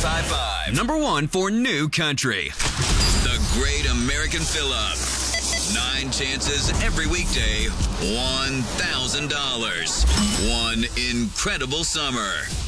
High Five. Number 1 for New Country. The Great American Fill-Up. 9 chances every weekday. $1,000. One incredible summer.